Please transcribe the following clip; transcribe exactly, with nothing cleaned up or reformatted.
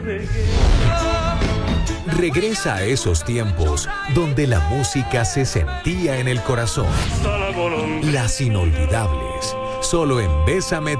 Regresa a esos tiempos donde la música se sentía en el corazón. Las inolvidables, solo en Bésame